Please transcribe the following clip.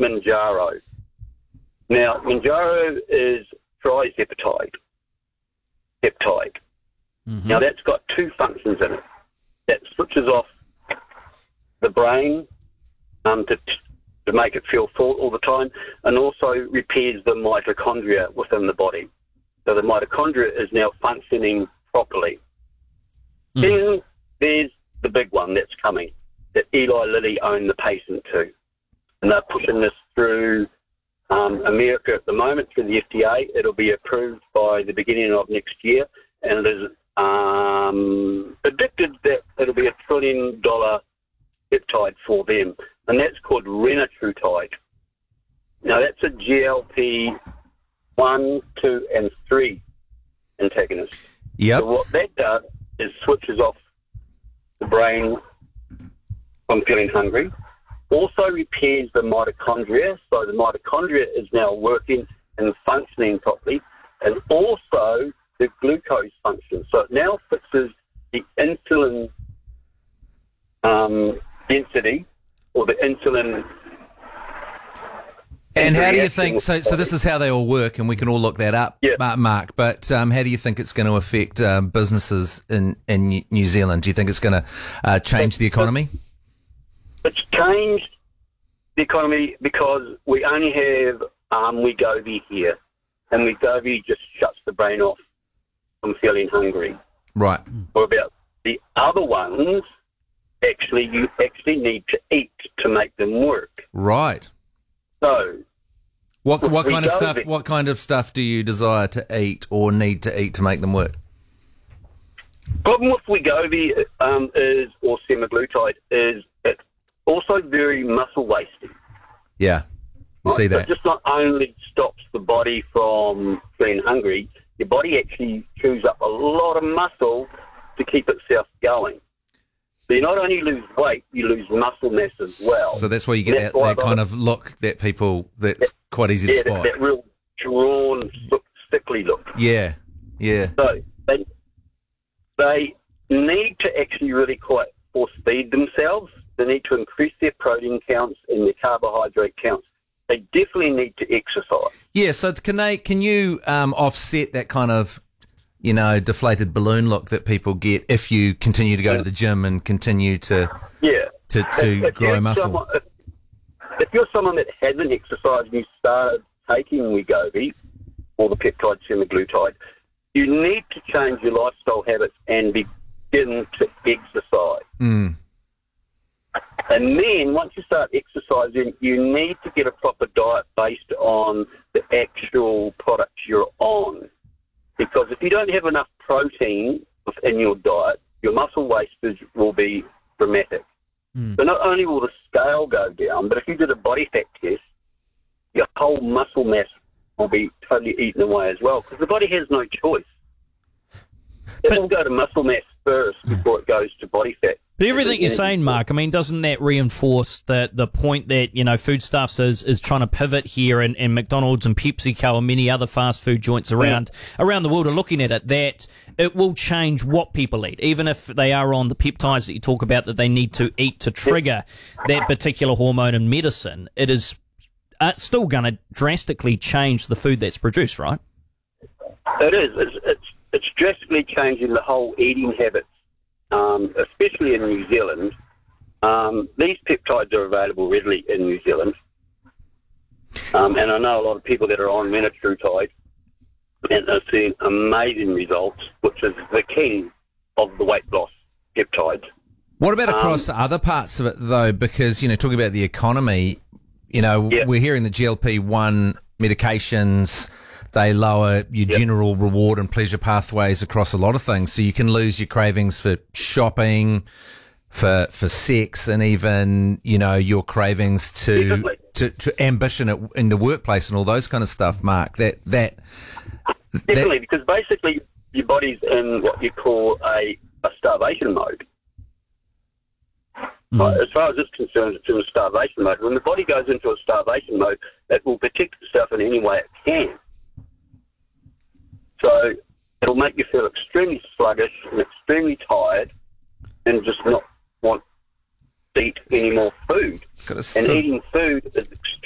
Manjaro. Now, Manjaro is trizepatide. Peptide. Mm-hmm. Now, that's got two functions in it. That switches off the brain to make it feel full all the time, and also repairs the mitochondria within the body. So the mitochondria is now functioning properly. Then there's the big one that's coming, that Eli Lilly own the patent to. And they're pushing this through America at the moment, through the FDA. It'll be approved by the beginning of next year, and it is predicted that it'll be $1 trillion peptide for them, and that's called retatrutide. Now, that's a GLP 1, 2, and 3 antagonist. Yep. So what that does is switches off the brain from feeling hungry, also repairs the mitochondria, so the mitochondria is now working and functioning properly, and also the glucose function. So it now fixes the insulin density, or the insulin. And how do you think, so this is how they all work, and we can all look that up, Mark, but how do you think it's going to affect businesses in New Zealand? Do you think it's going to change the economy? It's changed the economy because we only have Wegovy here, and Wegovy just shuts the brain off from feeling hungry. Right. Or about the other ones, you actually need to eat to make them work. Right. So, what kind of stuff do you desire to eat or need to eat to make them work? Problem with Wegovy or semaglutide is it's also very muscle wasting. Yeah, you see that. So it just not only stops the body from feeling hungry, your body actually chews up a lot of muscle to keep itself going. So you not only lose weight, you lose muscle mass as well. So that's why you get that kind of look that's quite easy to spot. That real drawn, sickly look. Yeah, yeah. So they need to actually really quite force feed themselves. They need to increase their protein counts and their carbohydrate counts. They definitely need to exercise. Yeah, so can you offset that kind of, deflated balloon look that people get if you continue to go to the gym and continue to grow muscle? If you're someone that hasn't exercised and you started taking Wegovy or the peptide semaglutide, you need to change your lifestyle habits and begin to exercise. Mm. And then once you start exercising, you need to get a proper diet based on the actual products you're on. Because if you don't have enough protein within your diet, your muscle wastage will be dramatic. So not only will the scale go down, but if you did a body fat test, your whole muscle mass will be totally eaten away as well, because the body has no choice. It will go to muscle mass first before it goes to body fat. But everything you're saying, Mark, I mean, doesn't that reinforce the point that, Foodstuffs is trying to pivot here, and McDonald's and PepsiCo and many other fast food joints around the world are looking at it, that it will change what people eat, even if they are on the peptides that you talk about that they need to eat to trigger that particular hormone in medicine. It is still going to drastically change the food that's produced, right? It is. It's drastically changing the whole eating habits. Especially in New Zealand, these peptides are available readily in New Zealand. And I know a lot of people that are on retatrutide and are seeing amazing results, which is the king of the weight loss peptides. What about across other parts of it, though? Because, talking about the economy, we're hearing the GLP-1 medications, they lower your general reward and pleasure pathways across a lot of things. So you can lose your cravings for shopping, for sex, and even, your cravings to ambition in the workplace and all those kind of stuff, Mark. Definitely, because basically your body's in what you call a starvation mode. Right, as far as it's concerned, it's in a starvation mode. When the body goes into a starvation mode, it will protect itself in any way it can. So it'll make you feel extremely sluggish and extremely tired and just not want to eat any more food. And eating food is